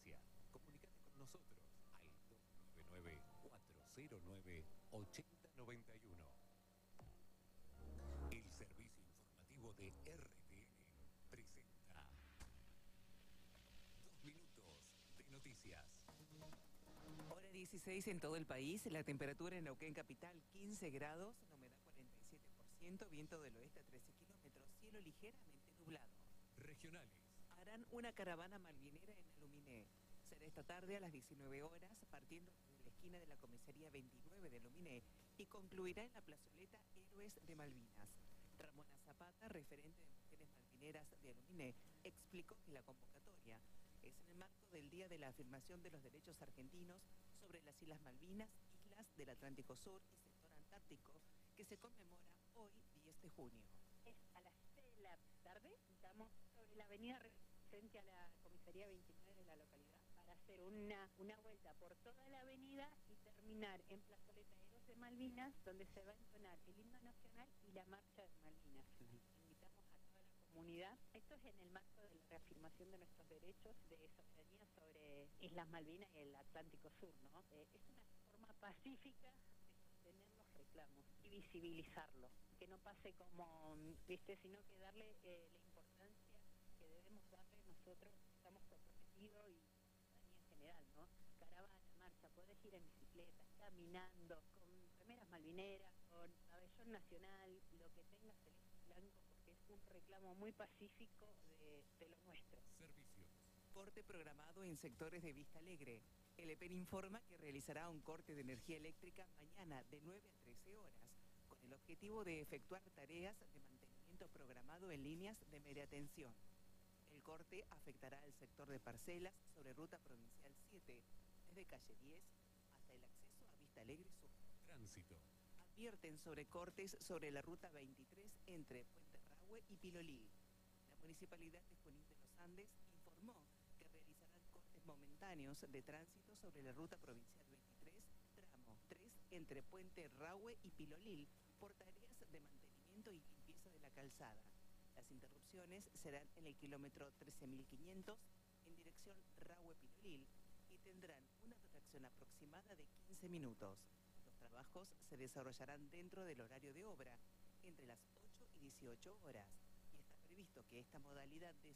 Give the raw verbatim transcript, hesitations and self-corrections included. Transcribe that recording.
emergencia, comunícate con nosotros al dos nueve nueve, cuatro cero nueve, ocho cero nueve uno. El servicio informativo de R T N presenta Dos Minutos de Noticias. Hora dieciséis en todo el país, la temperatura en Neuquén capital quince grados, la humedad cuarenta y siete por ciento, viento del oeste a trece kilómetros, cielo ligeramente nublado. Regionales. Harán una caravana malvinera en Aluminé. Será esta tarde a las diecinueve horas, partiendo desde la esquina de la comisaría veintinueve de Aluminé y concluirá en la plazoleta Héroes de Malvinas. Ramona Zapata, referente de Mujeres Malvineras de Aluminé, explicó que la convocatoria es en el marco del Día de la Afirmación de los Derechos Argentinos sobre las Islas Malvinas, islas del Atlántico Sur y sector antártico, que se conmemora hoy, diez de junio. Es a las seis de la tarde, estamos sobre la avenida frente a la comisaría veintinueve de la localidad para hacer una, una vuelta por toda la avenida y terminar en Plazoleta Héroes de Malvinas, donde se va a entonar el himno nacional y la marcha de Malvinas. Invitamos a toda la comunidad. Esto es en el marco de la reafirmación de nuestros derechos de soberanía sobre Islas Malvinas y el Atlántico Sur, ¿no? Eh, es una forma pacífica de sostener los reclamos y visibilizarlo, que no pase como, viste, sino que darle eh, la importancia que debemos darle nosotros, estamos comprometidos y en general, ¿no? Caravana, marcha, podés ir en bicicleta, caminando, con remeras malvineras, con pabellón nacional, lo que tenga celeste y blanco, porque es un reclamo muy pacífico de, de lo nuestro. Servicios. Corte programado en sectores de Vista Alegre. El E P E N informa que realizará un corte de energía eléctrica mañana de nueve a trece horas, con el objetivo de efectuar tareas de mantenimiento programado en líneas de media tensión. El corte afectará al sector de parcelas sobre Ruta Provincial siete, desde calle diez hasta el acceso a Vista Alegre Sur. Tránsito. Advierten sobre cortes sobre la Ruta veintitrés entre Puente Rahue y Pilolí. La Municipalidad de Junín de los Andes informó que realizarán cortes momentáneos de tránsito sobre la Ruta Provincial veintitrés, tramo tres, entre Puente Rahue y Pilolí, por tareas de mantenimiento y limpieza de la calzada. Las interrupciones serán en el kilómetro trece mil quinientos en dirección Rahue-Pilolí y tendrán una duración aproximada de quince minutos. Los trabajos se desarrollarán dentro del horario de obra, entre las ocho y dieciocho horas, y está previsto que esta modalidad de